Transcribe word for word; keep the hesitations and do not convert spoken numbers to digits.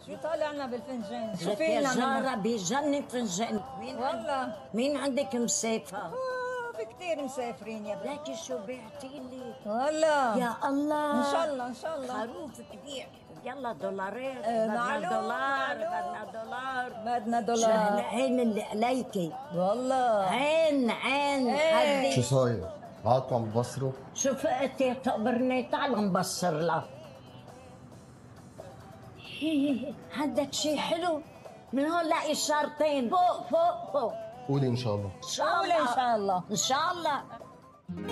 شو طالع لنا بالفنجان؟ شو لك يا فينا جارة بجنن فنجان. مين والله مين عندك مسافة؟ آه في كثير مسافرين يا بنت. لكن شو بعتي لي؟ والله يا الله، ان شاء الله ان شاء الله. خروف كبير. يلا دولارات. آه بدنا معلوم دولار، معلوم. بدنا دولار. بدنا شهل دولار عين اللي عليكي. والله. عين عين إيه. شو هدي. صاير؟ عادكم عم تبصروا؟ شو فقتي تقبرني؟ تعال نبصر لها. هي عندك شي حلو؟ من هون لاقي اشارتين فوق فوق فوق. قولي ان شاء الله. ان شاء قولي الله ان شاء الله. ان شاء الله.